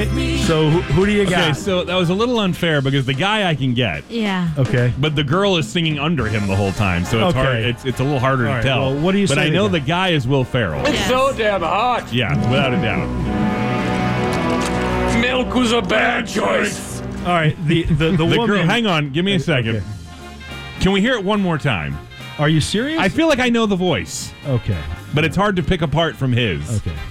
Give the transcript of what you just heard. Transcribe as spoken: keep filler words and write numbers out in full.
So who, who do you got? Okay, so that was a little unfair because the guy I can get, Yeah. Okay. but the girl is singing under him the whole time, so it's Okay. hard. It's it's a little harder All to right, tell. well, what do you But say I to know that? the guy is Will Ferrell. Yes. So damn hot. Yeah, without a doubt. Milk was a bad choice. All right. The the, the, The woman. girl. Hang on, give me a second. Okay. Can we hear it one more time? Are you serious? I feel like I know the voice, okay. but it's hard to pick apart from his. Okay.